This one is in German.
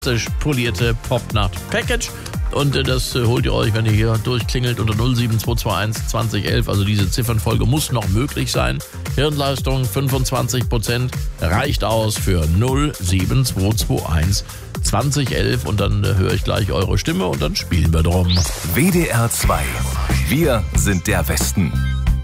polierte Popnacht-Package. Und das holt ihr euch, wenn ihr hier durchklingelt unter 07221 2011. Also diese Ziffernfolge muss noch möglich sein. Hirnleistung 25% reicht aus für 07221 2011. Und dann höre ich gleich eure Stimme und dann spielen wir drum. WDR 2. Wir sind der Westen.